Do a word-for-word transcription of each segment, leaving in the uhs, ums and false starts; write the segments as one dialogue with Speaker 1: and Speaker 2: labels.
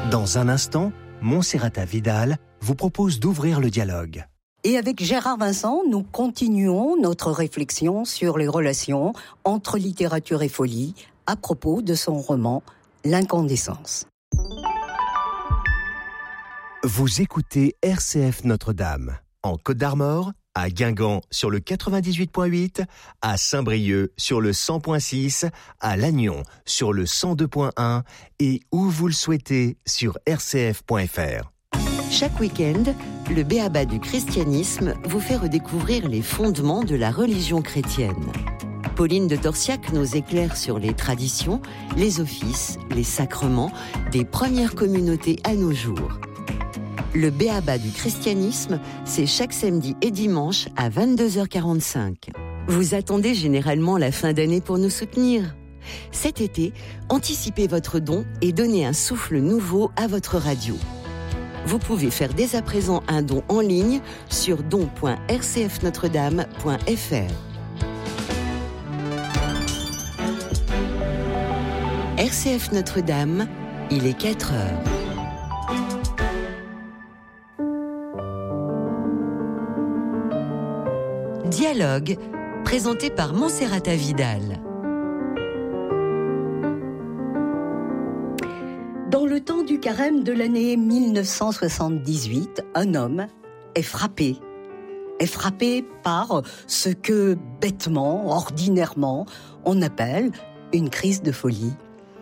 Speaker 1: Dans un instant, Monserrata Vidal vous propose d'ouvrir le dialogue.
Speaker 2: Et avec Gérard Vincent, nous continuons notre réflexion sur les relations entre littérature et folie à propos de son roman « L'incandescence ».
Speaker 1: Vous écoutez R C F Notre-Dame, en Côte d'Armor, à Guingamp sur le quatre-vingt-dix-huit virgule huit, à Saint-Brieuc sur le cent virgule six, à Lannion sur le cent deux virgule un et où vous le souhaitez sur r c f point f r.
Speaker 3: Chaque week-end, le B.A.B.A. du christianisme vous fait redécouvrir les fondements de la religion chrétienne. Pauline de Torsiac nous éclaire sur les traditions, les offices, les sacrements des premières communautés à nos jours. Le B.A.B.A. du christianisme, c'est chaque samedi et dimanche à vingt-deux heures quarante-cinq. Vous attendez généralement la fin d'année pour nous soutenir. Cet été, anticipez votre don et donnez un souffle nouveau à votre radio. Vous pouvez faire dès à présent un don en ligne sur don point r c f notre dame point f r. R C F Notre-Dame, il est quatre heures. Dialogue, présenté par Monserrata Vidal.
Speaker 2: Dans le temps du carême de l'année mille neuf cent soixante-dix-huit, un homme est frappé. Est frappé par ce que, bêtement, ordinairement, on appelle une crise de folie.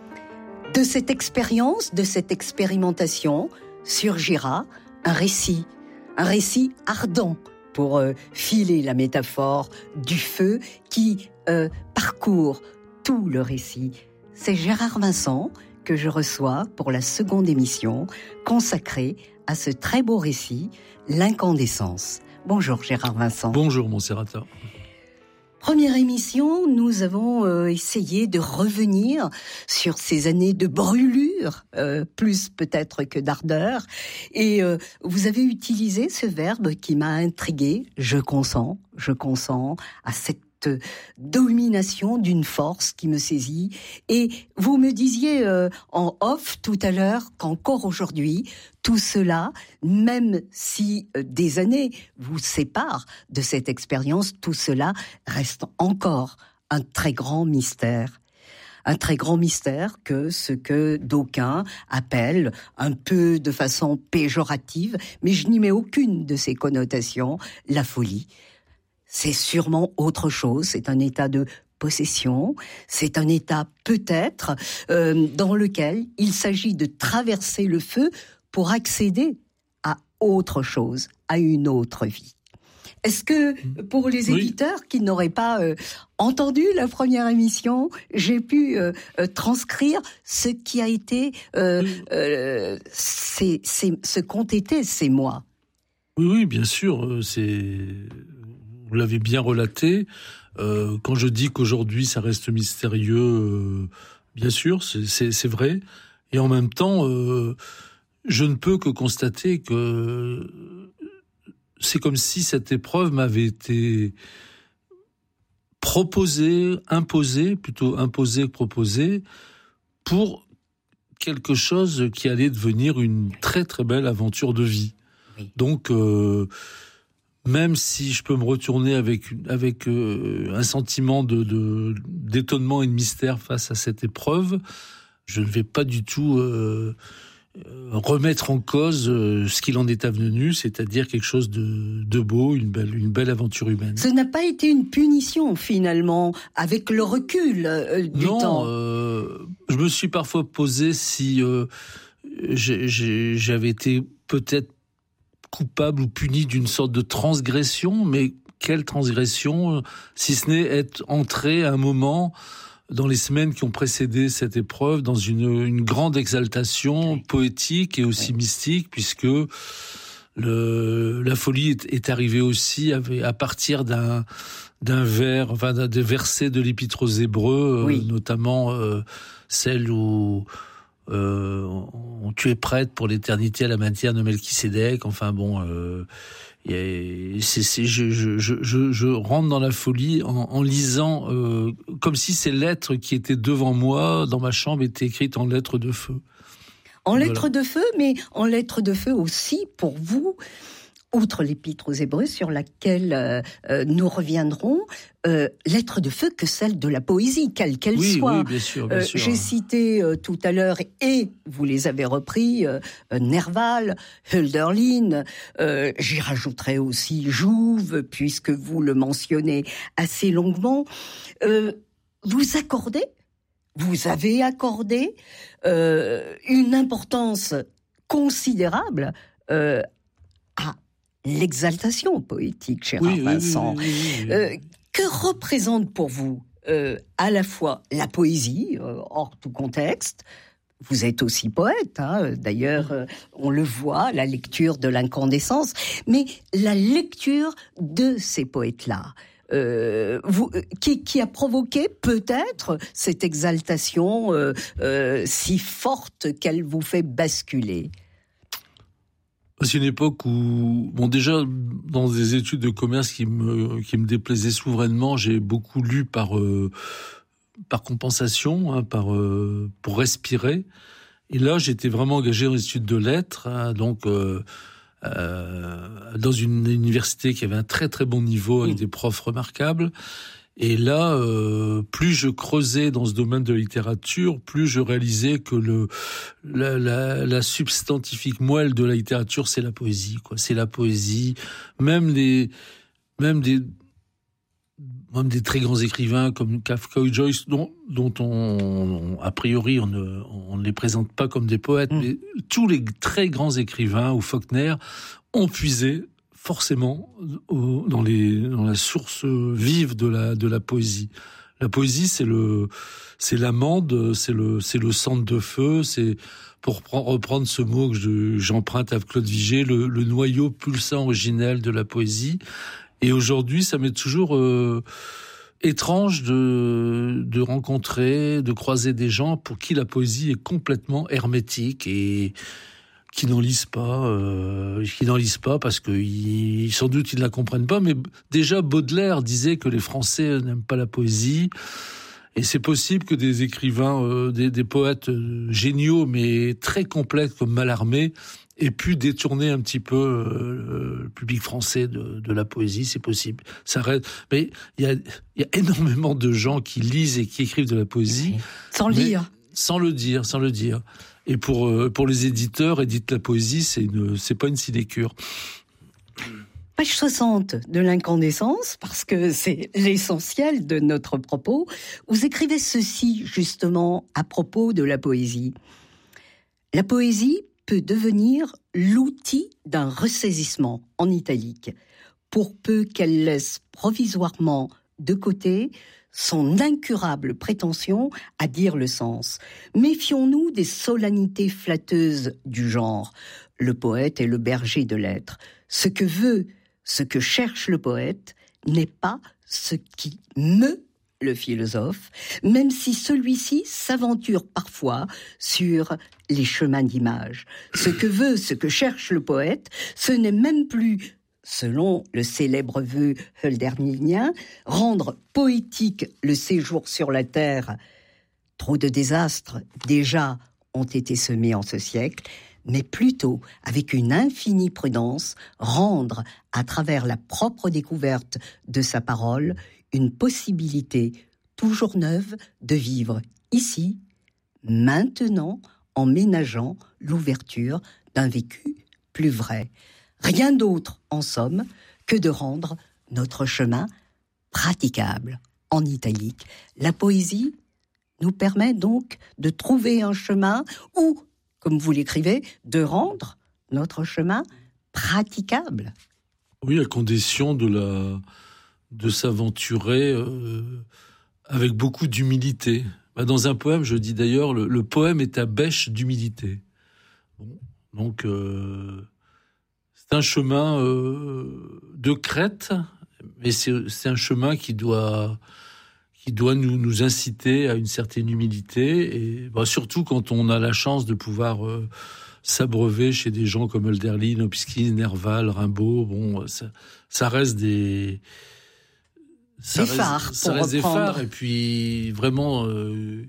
Speaker 2: De cette expérience, de cette expérimentation, surgira un récit, un récit ardent, pour euh, filer la métaphore du feu qui euh, parcourt tout le récit. C'est Gérard Vincent que je reçois pour la seconde émission consacrée à ce très beau récit, L'incandescence. Bonjour Gérard Vincent.
Speaker 4: Bonjour Monserrata.
Speaker 2: Première émission, nous avons euh, essayé de revenir sur ces années de brûlure, euh, plus peut-être que d'ardeur. Et euh, vous avez utilisé ce verbe qui m'a intrigué, je consens, je consens à cette domination d'une force qui me saisit. Et vous me disiez euh, en off tout à l'heure qu'encore aujourd'hui, tout cela, même si euh, des années vous séparent de cette expérience, tout cela reste encore un très grand mystère. Un très grand mystère que ce que d'aucuns appellent un peu de façon péjorative, mais je n'y mets aucune de ces connotations, la folie. C'est sûrement autre chose, c'est un état de possession, c'est un état peut-être euh, dans lequel il s'agit de traverser le feu pour accéder à autre chose, à une autre vie. Est-ce que pour les éditeurs oui. qui n'auraient pas euh, entendu la première émission, j'ai pu euh, euh, transcrire ce qui a été, euh, oui. euh, c'est, c'est, ce qu'ont été ces mois?
Speaker 4: Oui, oui, bien sûr, c'est... Vous l'avez bien relaté. Euh, quand je dis qu'aujourd'hui ça reste mystérieux, euh, bien sûr, c'est, c'est, c'est vrai. Et en même temps, euh, je ne peux que constater que c'est comme si cette épreuve m'avait été proposée, imposée, plutôt imposée que proposée, pour quelque chose qui allait devenir une très très belle aventure de vie. Oui. Donc... Euh, Même si je peux me retourner avec avec euh, un sentiment de, de d'étonnement et de mystère face à cette épreuve, je ne vais pas du tout euh, remettre en cause euh, ce qu'il en est advenu, c'est-à-dire quelque chose de, de beau, une belle une belle aventure humaine.
Speaker 2: Ce n'a pas été une punition finalement, avec le recul euh, du
Speaker 4: non,
Speaker 2: temps.
Speaker 4: Non, euh, je me suis parfois posé si euh, j'ai, j'ai, j'avais été peut-être coupable ou puni d'une sorte de transgression, mais quelle transgression, si ce n'est être entré à un moment dans les semaines qui ont précédé cette épreuve dans une, une grande exaltation poétique et aussi mystique, puisque le, la folie est, est arrivée aussi avec, à partir d'un, d'un vers, enfin d'un des versets de l'Épître aux Hébreux, oui. euh, notamment euh, celle où Euh, on, tu es prête pour l'éternité à la matière de Melchisédek. Enfin bon, euh, c'est, c'est, je, je, je, je rentre dans la folie en, en lisant euh, comme si ces lettres qui étaient devant moi dans ma chambre étaient écrites en lettres de feu.
Speaker 2: En
Speaker 4: voilà.
Speaker 2: lettres de feu, mais en lettres de feu aussi pour vous, outre l'Épître aux Hébreux sur laquelle euh, euh, nous reviendrons, euh, lettres de feu que celle de la poésie, quelle qu'elle
Speaker 4: oui,
Speaker 2: soit.
Speaker 4: Oui, bien sûr, bien
Speaker 2: euh,
Speaker 4: sûr.
Speaker 2: J'ai cité euh, tout à l'heure, et vous les avez repris, euh, Nerval, Hölderlin, euh, j'y rajouterai aussi Jouve, puisque vous le mentionnez assez longuement. Euh, vous accordez, vous avez accordé euh, une importance considérable euh, à l'exaltation poétique, cher
Speaker 4: oui,
Speaker 2: Vincent.
Speaker 4: Oui, oui, oui, oui.
Speaker 2: Euh, que représente pour vous euh, à la fois la poésie, euh, hors tout contexte? Vous êtes aussi poète, hein, d'ailleurs, euh, on le voit, la lecture de l'incandescence, mais la lecture de ces poètes-là, euh, vous, euh, qui, qui a provoqué peut-être cette exaltation euh, euh, si forte qu'elle vous fait basculer.
Speaker 4: C'est une époque où, bon, déjà, dans des études de commerce qui me, qui me déplaisaient souverainement, j'ai beaucoup lu par, euh, par compensation, hein, par, euh, pour respirer. Et là, j'étais vraiment engagé dans les études de lettres, hein, donc, euh, euh, dans une université qui avait un très très bon niveau avec mmh. des profs remarquables. Et là, euh, plus je creusais dans ce domaine de la littérature, plus je réalisais que le la, la, la substantifique moelle de la littérature, c'est la poésie, quoi. C'est la poésie. Même les, même des, même des très grands écrivains comme Kafka ou Joyce, dont, dont on, on, a priori, on ne, on ne les présente pas comme des poètes, mmh. mais tous les très grands écrivains ou Faulkner ont puisé forcément dans, les, dans la source vive de la, de la poésie. La poésie, c'est le, c'est l'amande, c'est le, c'est le centre de feu, c'est, pour reprendre ce mot que je, j'emprunte à Claude Vigée, le, le noyau pulsant originel de la poésie. Et aujourd'hui, ça m'est toujours euh, étrange de, de rencontrer, de croiser des gens pour qui la poésie est complètement hermétique et qui n'en lisent pas, euh, qui n'en lisent pas parce que ils, sans doute ils ne la comprennent pas. Mais déjà Baudelaire disait que les Français n'aiment pas la poésie, et c'est possible que des écrivains, euh, des, des poètes géniaux mais très complexes comme Mallarmé aient pu détourner un petit peu euh, le public français de, de la poésie. C'est possible. Ça reste. Mais il y a, il y a énormément de gens qui lisent et qui écrivent de la poésie
Speaker 2: sans le dire,
Speaker 4: sans le dire, sans le dire. Et pour, pour les éditeurs, édite la poésie, c'est, une, c'est pas une sinécure.
Speaker 2: Page soixante de l'incandescence, parce que c'est l'essentiel de notre propos, vous écrivez ceci justement à propos de la poésie. La poésie peut devenir l'outil d'un ressaisissement, en italique, pour peu qu'elle laisse provisoirement de côté son incurable prétention à dire le sens. Méfions-nous des solennités flatteuses du genre. Le poète est le berger de l'être. Ce que veut, ce que cherche le poète n'est pas ce qui meut le philosophe, même si celui-ci s'aventure parfois sur les chemins d'image. Ce que veut, ce que cherche le poète, ce n'est même plus, selon le célèbre vœu hölderlinien, rendre poétique le séjour sur la terre. Trop de désastres déjà ont été semés en ce siècle, mais plutôt, avec une infinie prudence, rendre, à travers la propre découverte de sa parole, une possibilité toujours neuve de vivre ici, maintenant, en ménageant l'ouverture d'un vécu plus vrai. Rien d'autre, en somme, que de rendre notre chemin praticable. En italique, la poésie nous permet donc de trouver un chemin ou, comme vous l'écrivez, de rendre notre chemin praticable.
Speaker 4: Oui, à condition de, la, de s'aventurer euh, avec beaucoup d'humilité. Dans un poème, je dis d'ailleurs, le, le poème est à bêche d'humilité. Bon, donc... Euh C'est un chemin euh, de crête, mais c'est, c'est un chemin qui doit, qui doit nous, nous inciter à une certaine humilité, et bah, surtout quand on a la chance de pouvoir euh, s'abreuver chez des gens comme Hölderlin, Opsky, Nerval, Rimbaud. Bon, ça, ça reste des... Ça
Speaker 2: des
Speaker 4: reste,
Speaker 2: phares,
Speaker 4: ça
Speaker 2: pour
Speaker 4: reste des
Speaker 2: reprendre.
Speaker 4: phares, et puis vraiment... Euh,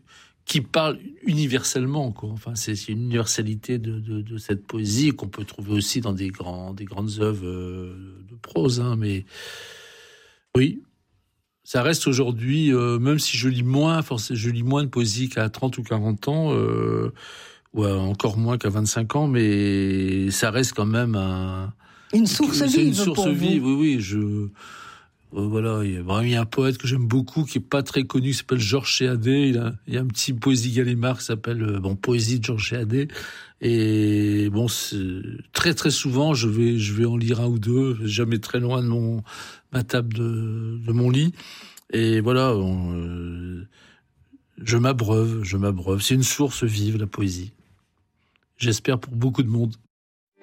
Speaker 4: qui parle universellement, quoi. Enfin, c'est, c'est une universalité de, de, de cette poésie qu'on peut trouver aussi dans des grands, des grandes œuvres de prose, hein, mais oui. Ça reste aujourd'hui, euh, même si je lis moins, forcément, je lis moins de poésie qu'à trente ou quarante ans, euh, ou encore moins qu'à vingt-cinq ans, mais ça reste quand même un...
Speaker 2: Une source
Speaker 4: c'est
Speaker 2: vive
Speaker 4: une source
Speaker 2: pour
Speaker 4: vive,
Speaker 2: vous.
Speaker 4: oui, oui, je... Euh, voilà, il y, a, il y a un poète que j'aime beaucoup, qui est pas très connu, qui s'appelle Georges Chéadé. Il, a, il y a un petit poésie Gallimard qui s'appelle euh, bon, Poésie de Georges Chéadé. Et bon, c'est, très très souvent, je vais, je vais en lire un ou deux, jamais très loin de mon, ma table de, de mon lit. Et voilà, on, euh, je m'abreuve, je m'abreuve. C'est une source vive, la poésie. J'espère pour beaucoup de monde.